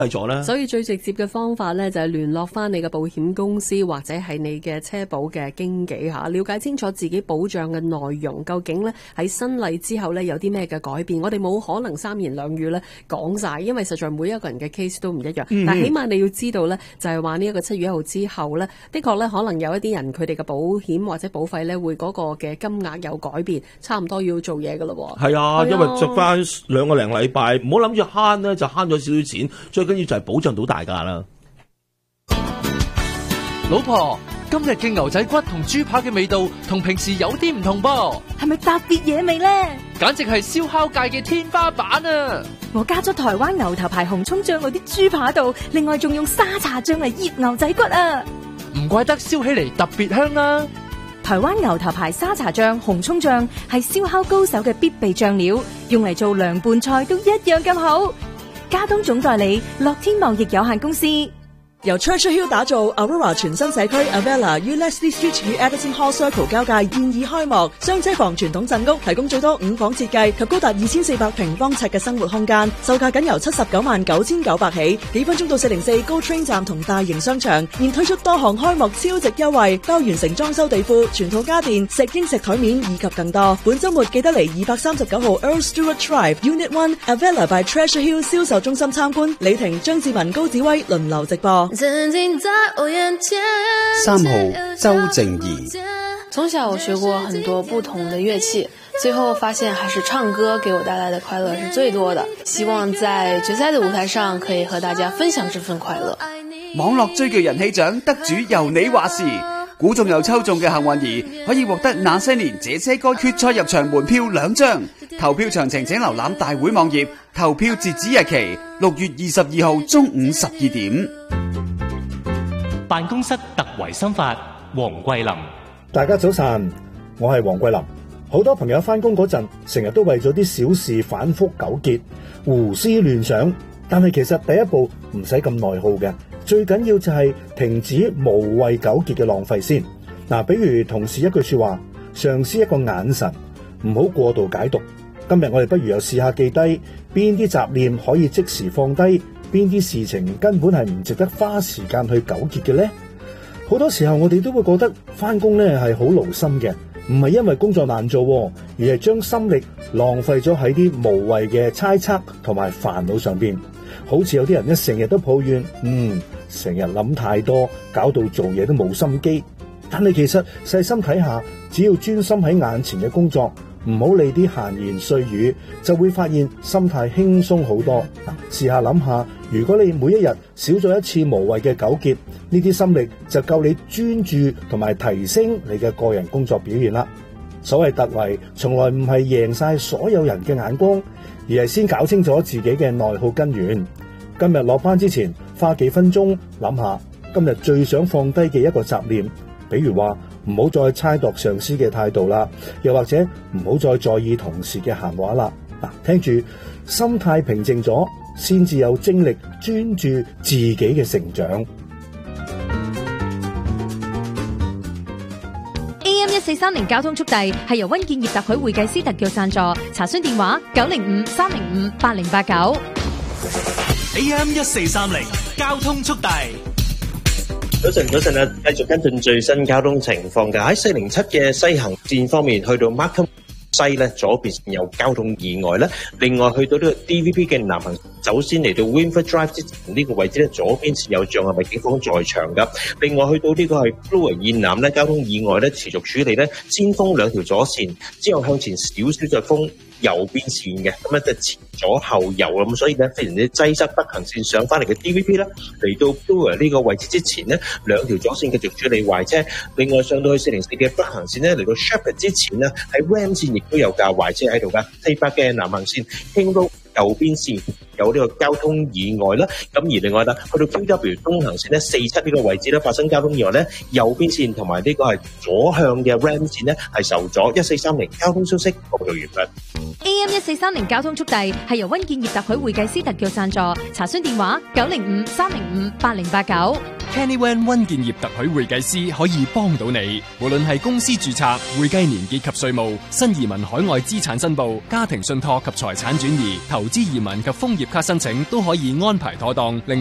咗咧。 所以最直接嘅方法咧，就係聯絡翻你嘅保險公司或者係你嘅車保嘅經紀吓，了解清楚自己保障嘅內容，究竟咧喺新例之後咧有啲咩嘅改變。我哋冇可能三言兩語咧講晒，因為實在每一個人嘅 case 都唔一樣。但係起碼你要知道咧，就係話呢一個7月1號之後咧，的確咧可能有一啲人佢哋嘅保險或者保費咧會嗰個嘅金額有改變，差唔多要做嘢噶咯。 係啊，因為着翻2個零禮拜，唔好諗住慳咧就慳咗少少錢，最緊要就係保障到大家啦。 老婆，今日嘅牛仔骨同豬扒嘅味道同平時有啲唔同噃， 係咪特別嘢味呢？ 簡直係燒烤界嘅天花板啊！ 我加咗台灣牛頭牌紅蔥醬嗰啲豬扒度，另外仲用沙茶醬嚟醃牛仔骨啊！ 唔怪得燒起嚟特別香啦！ 台灣牛頭牌沙茶醬、紅蔥醬係燒烤高手嘅必備醬料，用嚟做涼拌菜都一樣咁好。加東總代理樂天貿易有限公司。 由 Treasure Hill 打造 Aurora 全新社區 Avella 於 Leslie Street 與 Edison Hall Circle 交界現已開幕，雙車房傳統鎮屋提供最多5房設計及高達2400平方尺嘅生活空間，售價僅由799900起，幾分鐘到404 GO Train 站同大型商場，現推出多項開幕超值優惠，包完成裝修地庫、全套家電、石英石台面以及更多。本週末記得嚟239號 Earl Stewart Drive Unit 1 Avella by Treasure Hill 銷售中心參觀，李婷、張志文、高子威輪流直播。 3號周靜怡。 從小我學過很多不同的樂器，最後發現還是唱歌給我帶來的快樂是最多的。希望在決賽的舞台上可以和大家分享這份快樂。 網絡追劇人氣獎得主由你話事，估中又抽中嘅幸運兒可以獲得那些年這些歌決賽入場門票2張。投票詳情請瀏覽大會網頁，投票截止日期6月22號中午12點。 辦公室特維新法，黃桂林。 大家早晨，我係黃桂林。好多朋友翻工嗰陣，成日都為咗啲小事反覆糾結、胡思亂想。但係其實第一步唔使咁內耗嘅，最緊要就係停止無謂糾結嘅浪費先。比如同事一句說話，上司一個眼神，唔好過度解讀。今日我哋不如又試下記低邊啲雜念可以即時放低，邊啲事情根本係唔值得花時間去糾結嘅呢？好多時候我哋都會覺得翻工咧係好勞心嘅，唔係因為工作難做，而係將心力浪費咗喺啲無謂嘅猜測同埋煩惱上邊。好似有啲人一成日都抱怨，成日諗太多，搞到做嘢都冇心機。但係其實細心睇下，只要專心喺眼前嘅工作，唔好理啲閒言碎語，就會發現心態輕鬆好多。試下諗下，如果你每一日少咗一次無謂嘅糾結，呢啲心力就夠你專注同埋提升你嘅個人工作表現啦。所謂突圍，從來唔係贏晒所有人嘅眼光，而係先搞清楚自己嘅內耗根源。今日落班之前，花幾分鐘諗下今日最想放低嘅一個雜念，比如話唔好再猜度上司嘅態度啦，又或者唔好再在意同事嘅閒話啦。聽住，心態平靜咗，先至有精力專注自己嘅成長。 AM1430交通速遞係由溫建業特許會計師特約贊助，查詢電話905-305-8089。 AM1430交通速遞。 早晨啊！繼續跟進最新交通情況嘅，喺407嘅西行線方面，去到 Markham 西咧左邊有交通意外咧。另外去到呢個 DVP 嘅南行，首先嚟到 Winford Drive 之前呢個位置咧，左邊是有障礙物，警方在場噶。另外去到呢個係 Bloor 以南咧，交通意外咧持續處理咧，先封2條左線，之後向前少少再封右邊線嘅，咁咧就前左後右咁，所以咧非常之擠塞。北行線上翻嚟嘅 DVP 咧，嚟到 Bloor 呢個位置之前咧，2條左線繼續處理壞車。另外上到去404嘅北行線咧，嚟到 Shepherd 之前咧，喺 Ram 線亦都有架壞車喺度噶。400嘅南行線King Road右邊線有呢個交通意外啦，咁而另外啦，去到 QW 東行線咧47呢個位置咧發生交通意外咧，右邊線同埋呢個係左向嘅 Ram 線咧係受阻。1430交通消息報道完畢。 AM1430交通速遞係由溫建業特許會計師特約贊助，查詢電話905-305-8089。 Kenny Wan 溫建業特許會計師可以幫到你，無論係公司註冊、會計年結及稅務、新移民海外資產申報、家庭信託及財產轉移、投資移民及楓葉卡申請，都可以安排妥當。